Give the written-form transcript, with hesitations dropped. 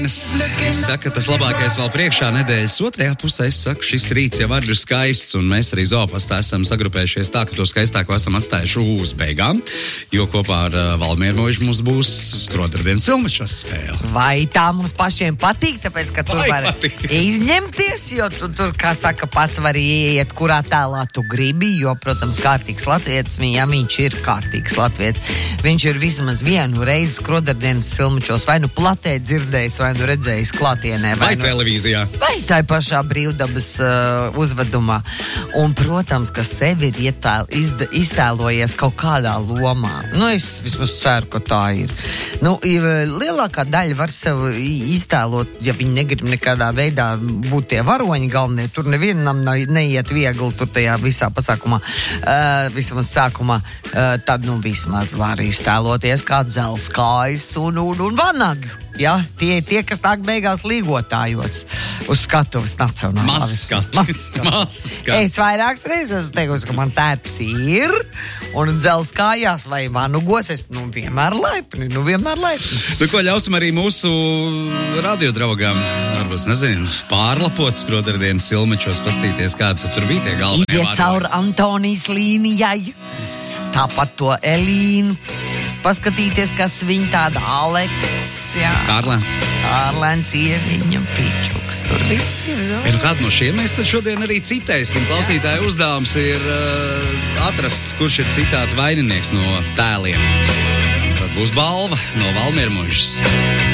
Es saku, tas labākais vēl priekšā nedēļas otrajā pusē. Es saku, šis rīts jau ir skaists, un mēs arī Zoopastā esam sagrupējušies tā, ka to skaistāko esam atstājuši uz beigām, jo kopā ar Valmieru Mūžu mums būs Skrodardienas Silmačos spēle. Vai tā mums pašiem patīk, tāpēc, ka tur var izņemties, jo tur, kā saka, pats var ieiet, kurā tēlā tu gribi, jo, protams, kārtīgs latvietis, ja viņš ir kārtīgs latvietis, viņš ir vismaz vienu reizi Skrodardienas Silmačos, vai nu platē dzirdējis, vai nu redzējis klātienē, vai televīzijā, vai tā pašā brīvdabas uzvedumā. Un, protams, ka sevi ir iztēlojies kaut kādā lomā. Nu, es vismaz ceru, ka tā ir. Nu, lielākā daļa var sev iztēlot, ja viņi negrib nekādā veidā būt tie varoņi galvenie. Tur nevienam neiet viegli tur tajā visā pasākumā, vismaz sākumā. Tad, nu, vismaz var iztēloties kā dzelskājs un vanagi. Ja, tie, kas nāk beigās līgotājos uz skatuves nacionālā. Mazs skats. Es vairākas reizes esmu teikusi, ka man tērps ir, un dzelskājās vai vanugos es vienmēr laipni. Nu, ko ļausim arī mūsu radiodraugām, varbūt, nezinu, pārlapot Skrodardienas Silmačos, pastīties, kāds tur bija tie galvenie. Iziet caur Antonijas līnijai, tāpat to Elīnu, paskatīties, kas viņa tāda Aleks, jā. Kārlēns, Ieviņa, Pičuks, tur viss ir. Nu, kādu no šiem mēs tad šodien arī citēsim. Klausītāju uzdevums ir atrasts, kurš ir citāts vaininieks no tēliem. Tad būs balva no Valmieru Mūžas.